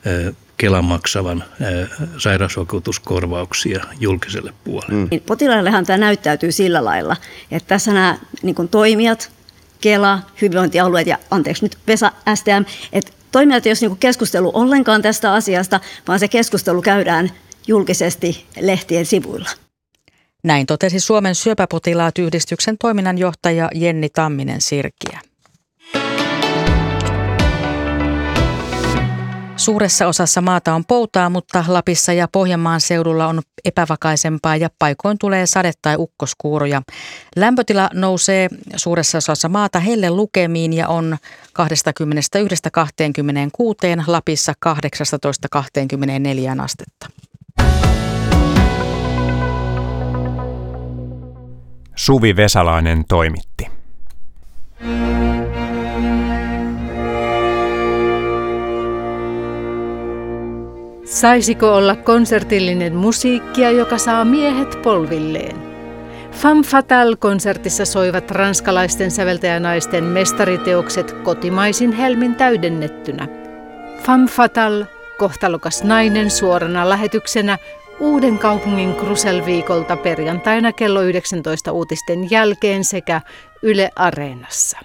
Kelan maksavan sairausvakuutuskorvauksia julkiselle puolelle. Potilaillehan tämä näyttäytyy sillä lailla, että tässä nämä niin kuin toimijat, Kela, hyvinvointialueet ja nyt Vesa, STM, että toimijat ei ole niin keskustelu ollenkaan tästä asiasta, vaan se keskustelu käydään julkisesti lehtien sivuilla. Näin totesi Suomen syöpäpotilaat-yhdistyksen toiminnanjohtaja Jenni Tamminen-Sirkiä. Suuressa osassa maata on poutaa, mutta Lapissa ja Pohjanmaan seudulla on epävakaisempaa ja paikoin tulee sade- tai ukkoskuuroja. Lämpötila nousee suuressa osassa maata hellelukemiin ja on 21-26, Lapissa 18-24 astetta. Suvi Vesalainen toimitti. Saisiko olla konsertillinen musiikkia, joka saa miehet polvilleen? Femme Fatale-konsertissa soivat ranskalaisten säveltäjänaisten mestariteokset kotimaisin helmin täydennettynä. Femme Fatale, kohtalokas nainen suorana lähetyksenä Uudenkaupungin Krusell-viikolta perjantaina kello 19 uutisten jälkeen sekä Yle Areenassa.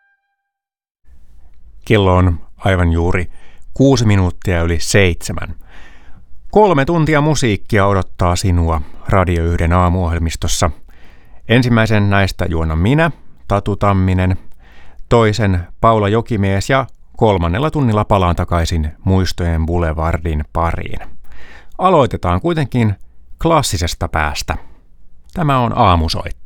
Kello on aivan juuri 6 minuuttia yli 7. 3 tuntia musiikkia odottaa sinua Radio 1 aamuohjelmistossa. Ensimmäisen näistä juonan minä, Tatu Tamminen, toisen Paula Jokimies ja 3. tunnilla palaan takaisin Muistojen Boulevardin pariin. Aloitetaan kuitenkin klassisesta päästä. Tämä on Aamusoitto.